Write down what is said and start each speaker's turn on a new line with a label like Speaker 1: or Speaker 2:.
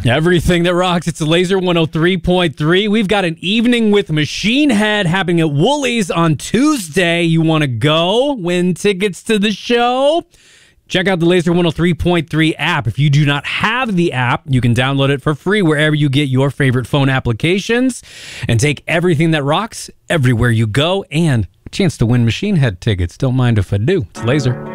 Speaker 1: Everything that rocks. It's the Laser 103.3. We've got an evening with Machine Head happening at Woolies on Tuesday. You want to go? Win tickets to the show? Check out the Laser 103.3 app. If you do not have the app, you can download it for free wherever you get your favorite phone applications and take everything that rocks everywhere you go and a chance to win Machine Head tickets. Don't mind if I do. It's Laser.